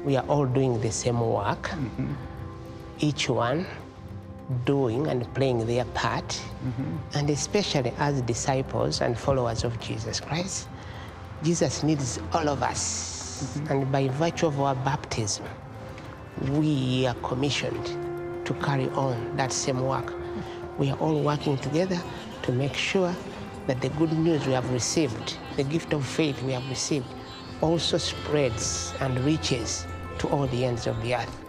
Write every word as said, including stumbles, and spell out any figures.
we are all doing the same work, mm-hmm. each one doing and playing their part, mm-hmm. and especially as disciples and followers of Jesus Christ, Jesus needs all of us, mm-hmm. and by virtue of our baptism, we are commissioned to carry on that same work. We are all working together to make sure that the good news we have received, the gift of faith we have received, also spreads and reaches to all the ends of the earth.